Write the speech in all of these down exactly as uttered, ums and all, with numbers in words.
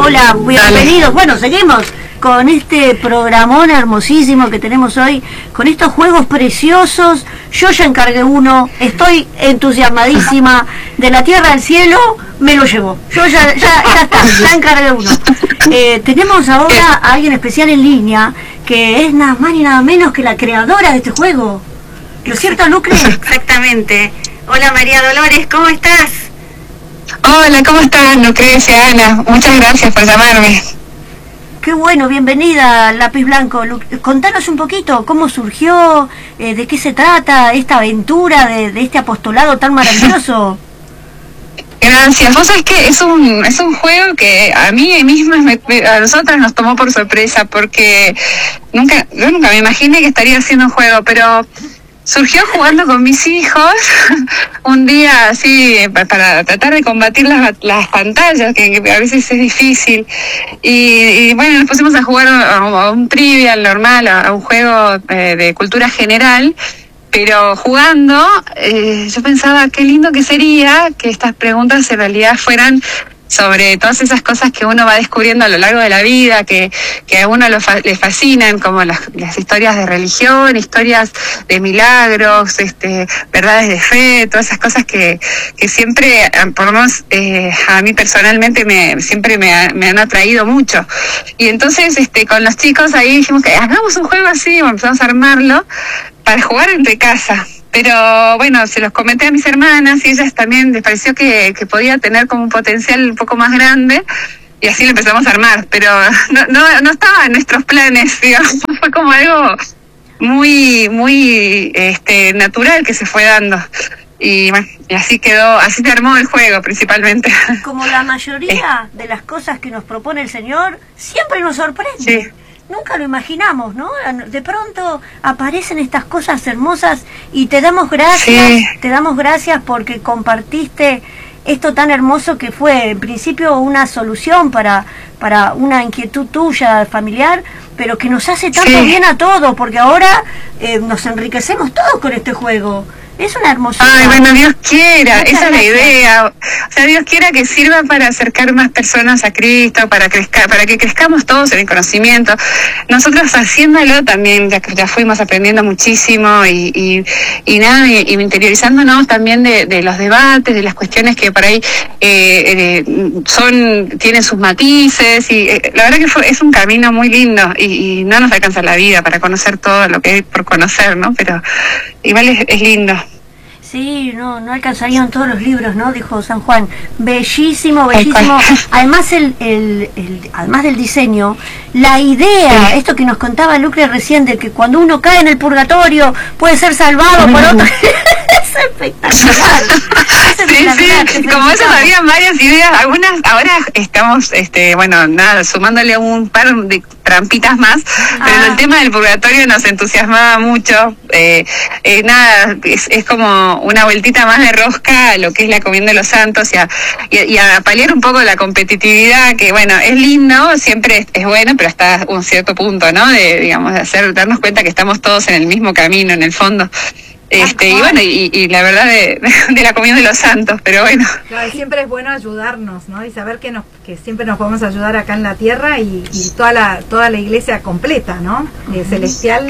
Hola, bienvenidos. Bueno, seguimos con este programón hermosísimo que tenemos hoy, con estos juegos preciosos. Yo ya encargué uno, estoy entusiasmadísima. De la tierra al cielo me lo llevo. Yo ya, ya, ya está, ya encargué uno. Eh, tenemos ahora a alguien especial en línea, que es nada más ni nada menos que la creadora de este juego. ¿Lo es cierto, Lucre? Exactamente. Hola María Dolores, ¿cómo estás? Hola, ¿cómo estás, Lucrecia, Ana? Muchas gracias por llamarme. Qué bueno, bienvenida, Lápiz Blanco. Contanos un poquito cómo surgió, eh, de qué se trata esta aventura de, de este apostolado tan maravilloso. Gracias. Vos sabés que es un es un juego que a mí misma, me, a nosotras nos tomó por sorpresa, porque nunca yo nunca me imaginé que estaría haciendo un juego, pero surgió jugando con mis hijos un día así para tratar de combatir las, las pantallas, que, que a veces es difícil. Y, y bueno, nos pusimos a jugar a, a un trivial normal, a, a un juego eh, de cultura general, pero jugando eh, yo pensaba qué lindo que sería que estas preguntas en realidad fueran sobre todas esas cosas que uno va descubriendo a lo largo de la vida, que, que a uno lo fa le fascinan, como las, las historias de religión, historias de milagros, este, verdades de fe, todas esas cosas que, que siempre, por lo menos eh, a mí personalmente, me siempre me, ha, me han atraído mucho. Y entonces este, con los chicos ahí dijimos que hagamos un juego así, empezamos a armarlo para jugar entre casa. Pero bueno, se los comenté a mis hermanas y ellas también les pareció que, que podía tener como un potencial un poco más grande, y así lo empezamos a armar, pero no, no, no estaba en nuestros planes, digamos, fue como algo muy, muy este, natural que se fue dando. Y bueno, y así quedó, así se armó el juego principalmente. Como la mayoría de las cosas que nos propone el Señor, siempre nos sorprende. Sí. Nunca lo imaginamos, ¿no? De pronto aparecen estas cosas hermosas y te damos gracias, sí. te damos gracias porque compartiste esto tan hermoso que fue en principio una solución para, para una inquietud tuya familiar, pero que nos hace tanto sí. bien a todos, porque ahora eh, nos enriquecemos todos con este juego. Es una hermosura. Ay, bueno, Dios quiera, Muchas esa gracias. Es la idea. O sea, Dios quiera que sirva para acercar más personas a Cristo, para crezca, para que crezcamos todos en el conocimiento. Nosotros haciéndolo también, ya, ya fuimos aprendiendo muchísimo y, y, y nada, y, y interiorizándonos también de, de los debates, de las cuestiones que por ahí eh, eh, son, tienen sus matices, y eh, la verdad que fue, es un camino muy lindo, y, y no nos alcanza la vida para conocer todo lo que hay por conocer, ¿no? Pero igual es, es lindo. Sí, no, no alcanzarían todos los libros, ¿no? Dijo San Juan. Bellísimo, bellísimo. Además el, el, el, además del diseño, la idea, esto que nos contaba Lucre recién, de que cuando uno cae en el purgatorio puede ser salvado por otro. Es espectacular. Es espectacular. Sí, sí, como esas había varias ideas, algunas ahora estamos, este, bueno, nada, sumándole un par de trampitas más, ah. pero el tema del purgatorio nos entusiasmaba mucho. Eh, eh, nada, es, es como una vueltita más de rosca a lo que es la comunión de los santos, y a, y, y a paliar un poco la competitividad, que bueno, es lindo, siempre es, es bueno, pero hasta un cierto punto, ¿no? De, digamos, de hacer, darnos cuenta que estamos todos en el mismo camino, en el fondo. Este, y bueno, y, y la verdad de, de la comunión de los santos, pero bueno. Claro, siempre es bueno ayudarnos, ¿no? Y saber que nos que siempre nos podemos ayudar acá en la tierra, y, y toda la toda la iglesia completa, ¿no? Eh, celestial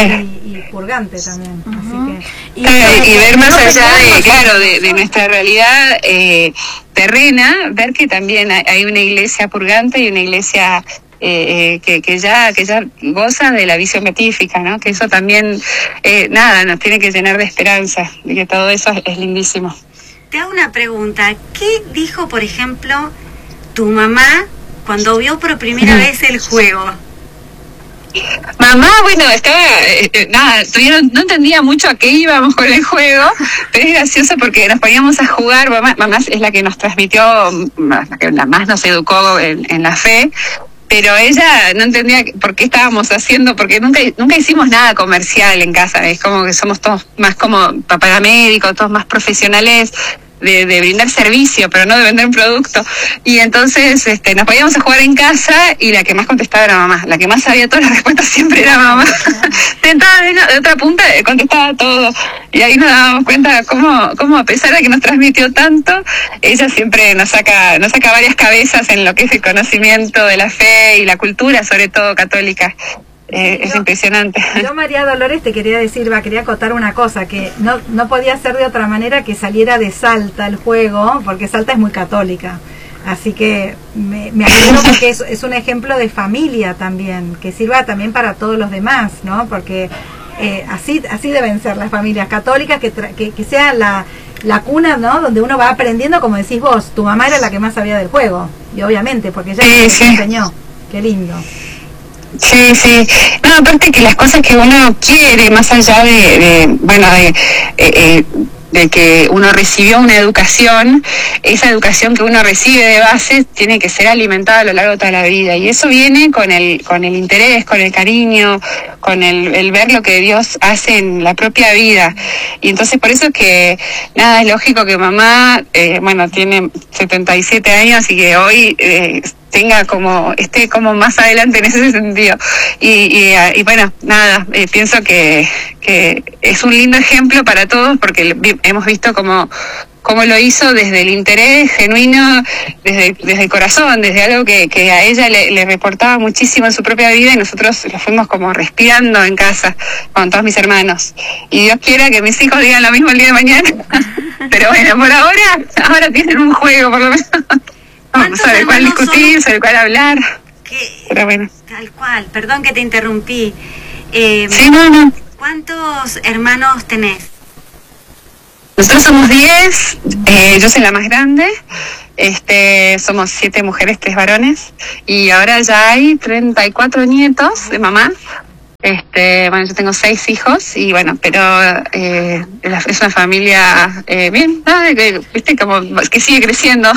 y, y purgante también. Uh-huh. Así que, y, claro, y ver más allá de, claro, de, de nuestra realidad eh, terrena, ver que también hay, hay una iglesia purgante y una iglesia Eh, eh, que, que ya que ya goza de la visión beatífica, ¿no? Que eso también, eh, nada, nos tiene que llenar de esperanza, y que todo eso es, es lindísimo. Te hago una pregunta. ¿Qué dijo, por ejemplo, tu mamá cuando vio por primera vez el juego? Mamá, bueno, estaba, eh, nada, todavía no, no entendía mucho a qué íbamos con el juego, pero es gracioso porque nos poníamos a jugar. Mamá, mamá es la que nos transmitió, la que la más nos educó en, en la fe, pero ella no entendía por qué estábamos haciendo, porque nunca nunca hicimos nada comercial en casa, es como que somos todos más como papá médico, todos más profesionales, de, de brindar servicio, pero no de vender un producto. Y entonces este, nos podíamos a jugar en casa y la que más contestaba era mamá. La que más sabía todas las respuestas siempre era mamá. Sentada de, de otra punta contestaba todo. Y ahí nos dábamos cuenta cómo, cómo a pesar de que nos transmitió tanto, ella siempre nos saca, nos saca varias cabezas en lo que es el conocimiento de la fe y la cultura, sobre todo católica. Eh, yo, es impresionante. Yo, María Dolores, te quería decir, va, quería acotar una cosa, que no, no podía ser de otra manera que saliera de Salta el juego, porque Salta es muy católica. Así que me, me alegro porque es, es un ejemplo de familia también, que sirva también para todos los demás, ¿no? Porque eh, así así deben ser las familias católicas, que, tra que, que sea la, la cuna, ¿no? Donde uno va aprendiendo, como decís vos, tu mamá era la que más sabía del juego, y obviamente, porque ella sí, te sí. enseñó. Qué lindo. Sí, sí. No, aparte que las cosas que uno quiere, más allá de, de bueno, de, eh, eh, de que uno recibió una educación, esa educación que uno recibe de base tiene que ser alimentada a lo largo de toda la vida. Y eso viene con el, con el interés, con el cariño, con el, el ver lo que Dios hace en la propia vida. Y entonces por eso es que, nada, es lógico que mamá, eh, bueno, tiene setenta y siete años y que hoy... Eh, tenga como, esté como más adelante en ese sentido. Y, y, y bueno, nada, eh, pienso que, que es un lindo ejemplo para todos porque hemos visto como cómo lo hizo desde el interés genuino, desde, desde el corazón, desde algo que, que a ella le, le reportaba muchísimo en su propia vida y nosotros lo fuimos como respirando en casa con todos mis hermanos. Y Dios quiera que mis hijos digan lo mismo el día de mañana. Pero bueno, por ahora, ahora tienen un juego por lo menos. No, sobre el cual discutir, son? sobre el cual hablar. ¿Qué? Pero bueno. Tal cual, perdón que te interrumpí. Eh, sí, no, no. ¿Cuántos hermanos tenés? Nosotros somos diez, eh, yo soy la más grande, este, somos siete mujeres, tres varones, y ahora ya hay treinta y cuatro nietos de mamá. Este, bueno, yo tengo seis hijos y bueno, pero eh, es una familia eh, bien, ¿no? que, viste, como que sigue creciendo,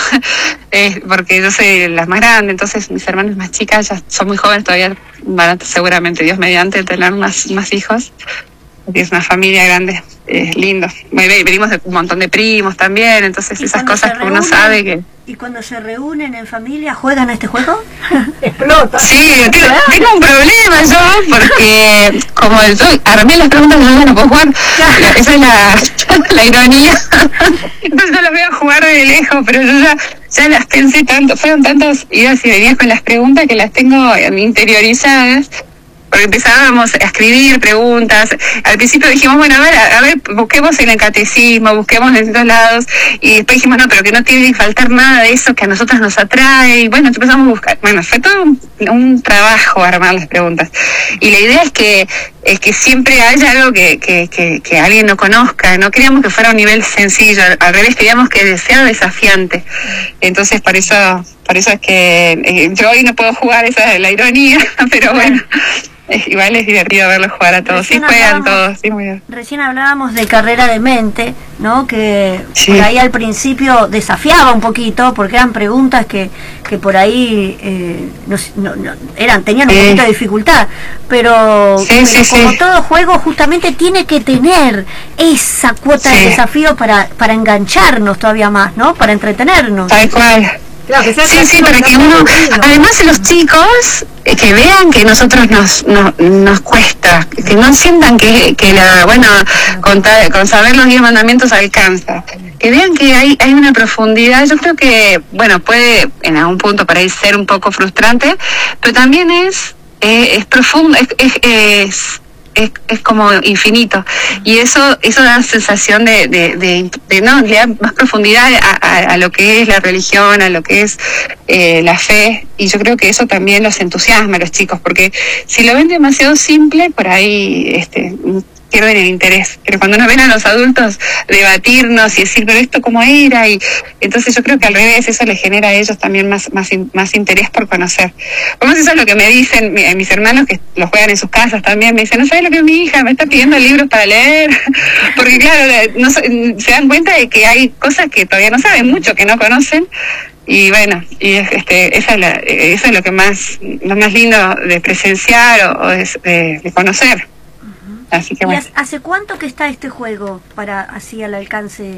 eh, porque yo soy la más grande, entonces mis hermanas más chicas ya son muy jóvenes, todavía van a, seguramente Dios mediante tener más, más hijos. Es una familia grande, eh, lindo. Venimos de un montón de primos también, entonces esas cosas que uno sabe que... ¿Y cuando se reúnen en familia juegan a este juego? Explota. Sí, tengo, tengo un problema yo, porque como yo armé las preguntas, yo ya no puedo jugar. La, esa es la, la ironía. Entonces yo las veo jugar de lejos, pero yo ya, ya las pensé tanto. Fueron tantas idas y venidas con las preguntas que las tengo interiorizadas. Porque empezábamos a escribir preguntas. Al principio dijimos, bueno, a ver, a, a ver, busquemos en el catecismo, busquemos en distintos lados. Y después dijimos, no, pero que no tiene que faltar nada de eso que a nosotros nos atrae. Y bueno, empezamos a buscar. Bueno, fue todo un, un trabajo armar las preguntas. Y la idea es que es que siempre haya algo que, que, que, que alguien no conozca. No queríamos que fuera un nivel sencillo, al revés, queríamos que sea desafiante. Entonces, por eso, por eso es que eh, yo hoy no puedo jugar, esa es la ironía, pero bueno. Es, igual es divertido verlos jugar a todos. Recién sí juegan todos, sí, muy bien. Recién hablábamos de carrera de mente, ¿no? Que sí. por ahí al principio desafiaba un poquito, porque eran preguntas que, que por ahí eh, no, no, no, eran tenían un sí. poquito de dificultad, pero, sí, pero sí, como sí. todo juego justamente tiene que tener esa cuota sí. de desafío para, para engancharnos todavía más, ¿no? Para entretenernos. Tal cual. Claro, que sea sí, sí, para que uno, además los chicos eh, que vean que nosotros nos, nos nos cuesta, que no sientan que, que la, bueno, con, ta, con saber los diez mandamientos alcanza, que vean que hay hay una profundidad. Yo creo que, bueno, puede en algún punto para ahí ser un poco frustrante, pero también es eh, es profundo, es, es, es Es, es como infinito y eso eso da sensación de de, de, de no le da más profundidad a, a, a lo que es la religión, a lo que es eh, la fe, y yo creo que eso también los entusiasma a los chicos, porque si lo ven demasiado simple por ahí este pierden el interés, pero cuando nos ven a los adultos debatirnos y decir, pero esto cómo era, y entonces yo creo que al revés, eso les genera a ellos también más más más interés por conocer. Vamos, eso es lo que me dicen mi, mis hermanos que los juegan en sus casas también, me dicen, no sabes lo que es mi hija, me está pidiendo libros para leer, porque claro, no, se dan cuenta de que hay cosas que todavía no saben mucho, que no conocen. Y bueno, y este, esa es la, eso es lo que más, lo más lindo de presenciar o, o de, de, de conocer. Así que bueno. ¿Y hace cuánto que está este juego para así al alcance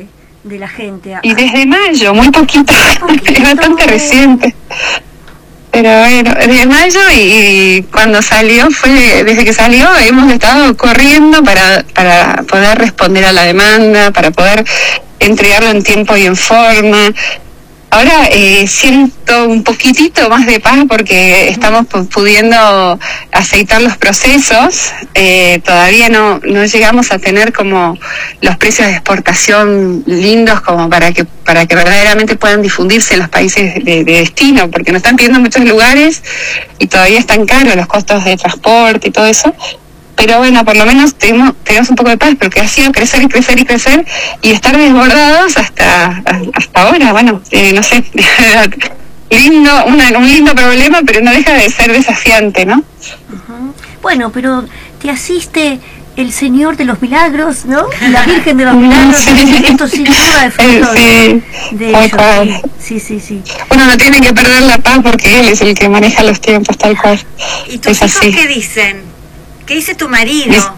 de la gente. Y desde mayo, muy poquito, poquito. Es bastante reciente. Pero bueno, desde mayo y, y cuando salió, fue desde que salió hemos estado corriendo para, para poder responder a la demanda, para poder entregarlo en tiempo y en forma. Ahora eh, siento un poquitito más de paz porque estamos pudiendo aceitar los procesos. Eh, todavía no, no llegamos a tener como los precios de exportación lindos como para que para que verdaderamente puedan difundirse en los países de, de destino, porque nos están pidiendo en muchos lugares y todavía están caros los costos de transporte y todo eso. Pero bueno, por lo menos tenemos, tenemos un poco de paz, porque ha sido crecer y crecer y crecer y estar desbordados hasta hasta ahora. Bueno, eh, no sé, lindo, una, un lindo problema, pero no deja de ser desafiante, ¿no? Uh-huh. Bueno, pero te asiste el Señor de los Milagros, ¿no? La Virgen de los Milagros, sí. Esto sin duda de fruto sí, de, de ellos. Sí, sí, sí. Uno no tiene que perder la paz porque Él es el que maneja los tiempos, tal cual. ¿Y tus hijos qué dicen? ¿Qué dice tu marido?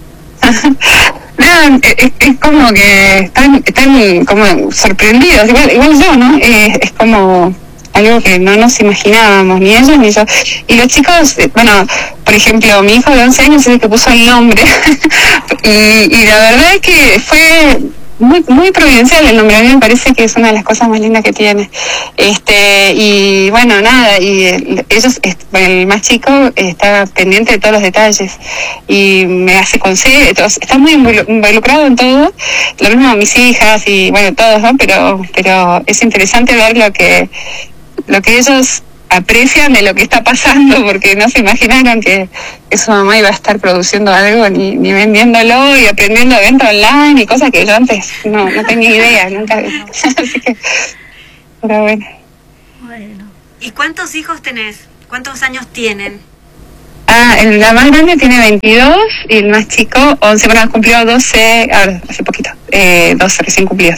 No, es, es como que están, están como sorprendidos, igual, igual yo, ¿no? Es, es como algo que no nos imaginábamos, ni ellos ni yo. Y los chicos, bueno, por ejemplo, mi hijo de once años es el que puso el nombre. y, y la verdad es que fue muy muy providencial el nombre. A mí me parece que es una de las cosas más lindas que tiene. Este y bueno, nada, y el, ellos, el más chico está pendiente de todos los detalles y me hace consejos, está muy involucrado en todo, lo mismo mis hijas y bueno, todos, ¿no? Pero pero es interesante ver lo que lo que ellos aprecian de lo que está pasando, porque no se imaginaron que, que su mamá iba a estar produciendo algo ni, ni vendiéndolo y aprendiendo de venta online y cosas que yo antes no, no tenía idea, nunca. Así que, pero bueno. Bueno. ¿Y cuántos hijos tenés? ¿Cuántos años tienen? Ah, la más grande tiene veintidós y el más chico once, bueno, cumplió doce, ahora hace poquito, eh, doce recién cumplidos.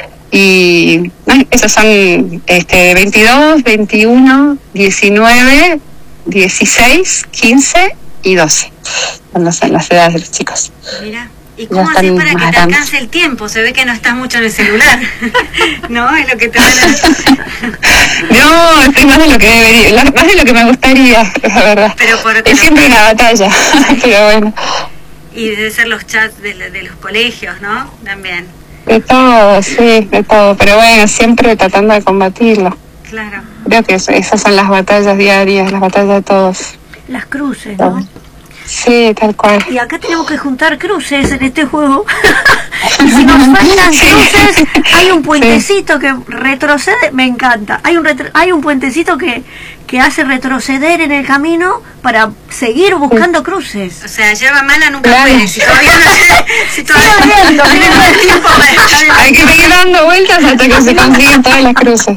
Y ay, esos son este veintidós, veintiuno, diecinueve, dieciséis, quince y doce. Cuando son las edades de los chicos. Mira, ¿y cómo haces para que te alcance el tiempo? Se ve que no estás mucho en el celular. No, es lo que te van a... No, estoy más de lo que debería, más de lo que me gustaría, la verdad. Pero por es siempre una batalla, pero bueno. Y debe ser los chats de, de los colegios, ¿no? También. De todo, sí, de todo, pero bueno, siempre tratando de combatirlo. Claro. Creo que eso, esas son las batallas diarias, las batallas de todos. Las cruces, ¿no? Sí, tal cual. Y acá tenemos que juntar cruces en este juego. Y si nos faltan cruces, hay un puentecito sí. que retrocede, me encanta. Hay un retro, hay un puentecito que, que hace retroceder en el camino para seguir buscando cruces. O sea, yerba mala nunca claro. puede. Si todavía no si todavía no tenemos el tiempo para... Hay que seguir dando vueltas hasta que se consiguen todas las cruces.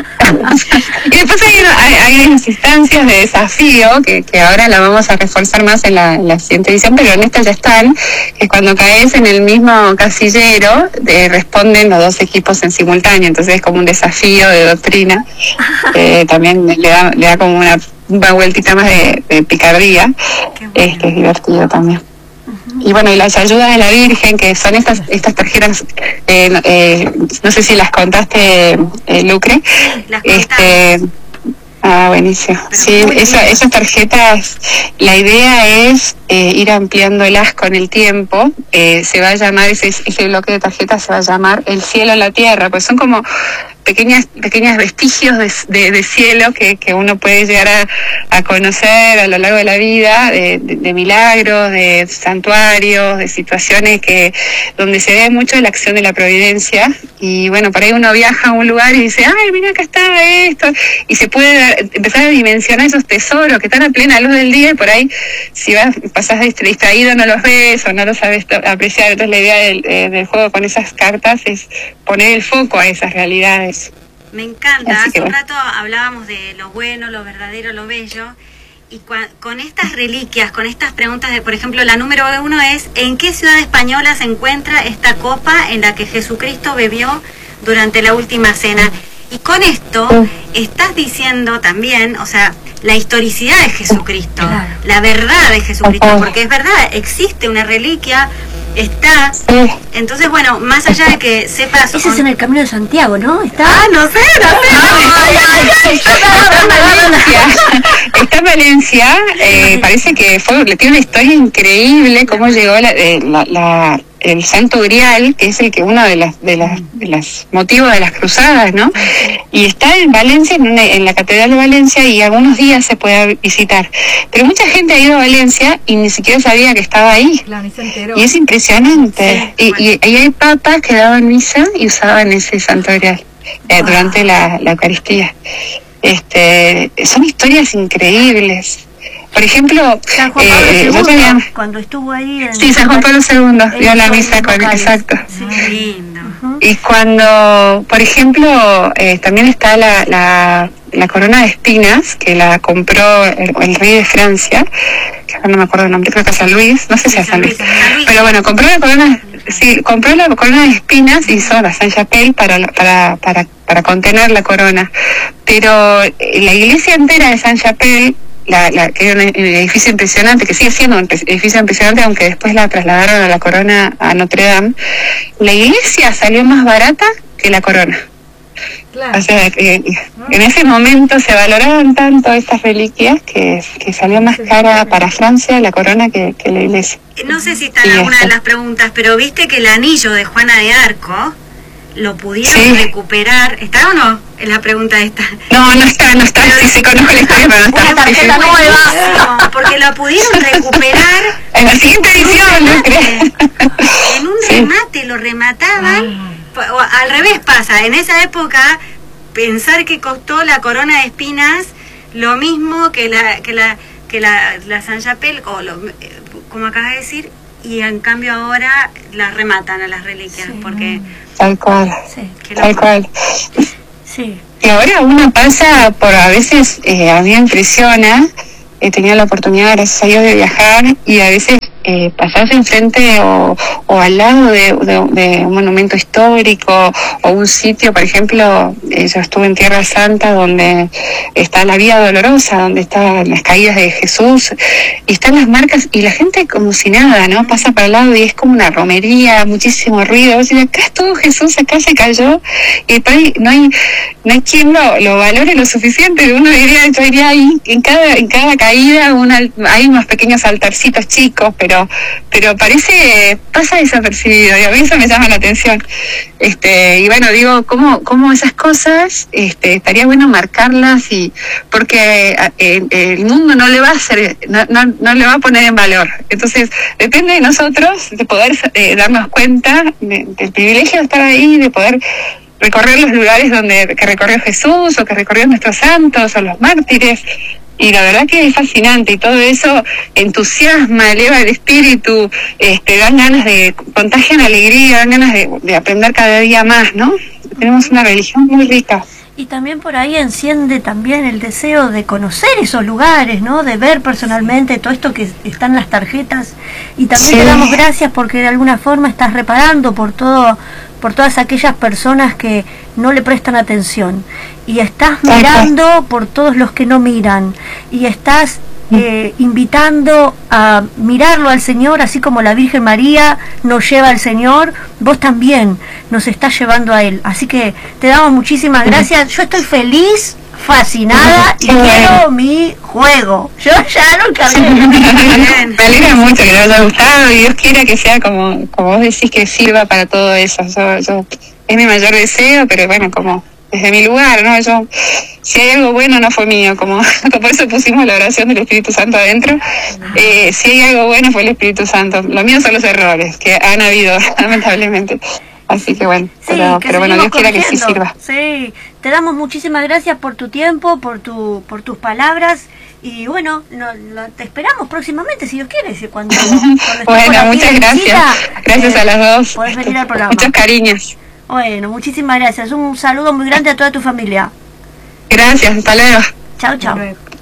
Y después hay, hay, hay unas instancias de desafío que, que ahora la vamos a reforzar más en la, en la siguiente edición, pero en esta ya están, que cuando caes en el mismo casillero, te responden los dos equipos en simultáneo, entonces es como un desafío de doctrina, eh, también le da, le da como una, una vueltita más de, de picardía, bueno. es que es divertido también. Y bueno, y las ayudas de la Virgen, que son estas estas tarjetas, eh, eh, no sé si las contaste, eh, Lucre. Las este Ah, buenísimo. Sí, esa, esas tarjetas, la idea es eh, ir ampliándolas con el tiempo. Eh, se va a llamar, ese, ese bloque de tarjetas se va a llamar El Cielo en la Tierra, pues son como pequeñas pequeños vestigios de, de, de cielo que, que uno puede llegar a, a conocer a lo largo de la vida, de, de, de milagros, de santuarios, de situaciones que donde se ve mucho la acción de la providencia. Y bueno, por ahí uno viaja a un lugar y dice, ay, mira, acá está esto, y se puede dar, empezar a dimensionar esos tesoros que están a plena luz del día, y por ahí si vas pasás distraído no los ves o no los sabes apreciar. Entonces la idea del, eh, del juego con esas cartas es poner el foco a esas realidades. Me encanta. Hace un rato hablábamos de lo bueno, lo verdadero, lo bello, y con estas reliquias, con estas preguntas de, por ejemplo, la número uno es, ¿en qué ciudad española se encuentra esta copa en la que Jesucristo bebió durante la última cena? Y con esto estás diciendo también, o sea, la historicidad de Jesucristo, claro. la verdad de Jesucristo, porque es verdad, existe una reliquia está. Sí. Entonces, bueno, más allá de que sepas... Ese es en el Camino de Santiago, ¿no? ¿Está? Ah, no sé, no sé. Ay, ay, ay, está en Valencia, eh, parece que fue, le tiene una historia increíble, cómo llegó la, eh, la, la el Santo Grial, que es el que uno de las de las de los motivos de las cruzadas, ¿no? Y está en Valencia, en, una, en la Catedral de Valencia, y algunos días se puede visitar. Pero mucha gente ha ido a Valencia y ni siquiera sabía que estaba ahí. Claro, se enteró. Y es impresionante. Sí, y, bueno. y, y hay papas que daban misa y usaban ese Santo Grial eh, wow. durante la, la Eucaristía. Este, son historias increíbles. Por ejemplo, San Juan Pablo eh, segundo, tenía, cuando estuvo ahí en sí, San Juan Pablo segundo dio la misa con exacto. Sí, lindo. Uh-huh. Y cuando, por ejemplo, eh, también está la, la la corona de espinas que la compró el, el rey de Francia, que ahora no me acuerdo el nombre, creo que es San Luis, no sé si es San Luis, pero bueno, compró la corona, sí, compró la corona de espinas y hizo la Saint-Chapelle para para para para contener la corona, pero la iglesia entera de Saint-Chapelle, La, la, que era un edificio impresionante, que sigue siendo un edificio impresionante, aunque después la trasladaron a la corona a Notre Dame, la iglesia salió más barata que la corona. Claro. O sea, que en ese momento se valoraban tanto estas reliquias que, que salió más cara para Francia la corona que, que la iglesia. No sé si está en alguna de las preguntas, pero viste que el anillo de Juana de Arco lo pudieron sí. recuperar. ¿Está o no? Es la pregunta esta. No, no está, no está. Pero sí, sí conozco la historia, pero no está. Una tarjeta nueva. No, porque lo pudieron recuperar. En la siguiente edición, ¿no crees? En un sí. remate, lo remataban. O al revés pasa. En esa época, pensar que costó la corona de espinas lo mismo que la que la que la, la Saint-Chapelle, o lo, como acabas de decir, y en cambio ahora las rematan a las reliquias, sí. porque... Tal cual, sí. tal cual. Sí. Y ahora uno pasa por, a veces, eh, a mí me impresiona, he tenido la oportunidad, gracias a Dios, de viajar, y a veces eh, pasarse enfrente o, o al lado de, de, de un monumento histórico o un sitio, por ejemplo, eh, yo estuve en Tierra Santa, donde está la Vía Dolorosa, donde están las caídas de Jesús, y están las marcas, y la gente como si nada, ¿no? Pasa para el lado y es como una romería, muchísimo ruido, y acá estuvo Jesús, acá se cayó, y no hay no hay quien lo, lo valore lo suficiente. Uno diría, yo diría ahí, en cada, en cada caída una, hay unos pequeños altarcitos chicos, pero pero parece, pasa desapercibido, y a mí eso me llama la atención. Este, y bueno, digo, cómo, cómo esas cosas, este, estaría bueno marcarlas, y porque eh, el mundo no le va a hacer, no, no, no le va a poner en valor. Entonces, depende de nosotros de poder eh, darnos cuenta de, del privilegio de estar ahí, de poder recorrer los lugares donde que recorrió Jesús, o que recorrió nuestros santos, o los mártires. Y la verdad que es fascinante, y todo eso entusiasma, eleva el espíritu, este, dan ganas de, contagian alegría, dan ganas de, de aprender cada día más, ¿no? Tenemos una religión muy rica. Y también por ahí enciende también el deseo de conocer esos lugares, ¿no? De ver personalmente todo esto que está en las tarjetas. Y también sí. te damos gracias porque de alguna forma estás reparando por todo, por todas aquellas personas que no le prestan atención. Y estás mirando por todos los que no miran. Y estás eh, invitando a mirarlo al Señor, así como la Virgen María nos lleva al Señor, vos también nos estás llevando a Él. Así que te damos muchísimas gracias. Yo estoy feliz, fascinada, y quiero mi juego. Yo ya nunca me me alegra mucho que les haya gustado, y Dios quiera que sea como, como vos decís, que sirva para todo eso. Yo, yo, es mi mayor deseo, pero bueno, como desde mi lugar, ¿no? Yo, si hay algo bueno, no fue mío, como por eso pusimos la oración del Espíritu Santo adentro. Eh, si hay algo bueno, fue el Espíritu Santo. Lo mío son los errores que han habido, lamentablemente. Así que bueno, sí, pero, pero bueno, Dios quiera que sí sirva. Sí, te damos muchísimas gracias por tu tiempo, por tu por tus palabras, y bueno, no, no, te esperamos próximamente, si Dios quiere. Si cuando, cuando bueno, muchas gracias. Visita, gracias eh, a las dos. Podés venir al programa. Muchos cariños. Bueno, muchísimas gracias. Un saludo muy grande a toda tu familia. Gracias, hasta luego. Chao, chao.